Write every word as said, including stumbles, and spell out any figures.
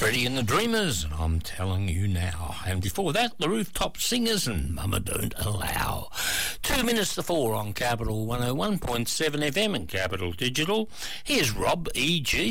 Freddie and the Dreamers, and I'm telling you now. And before that, the Rooftop Singers and Mama Don't Allow. Two minutes to four on Capital one oh one point seven F M and Capital Digital. Here's Rob E G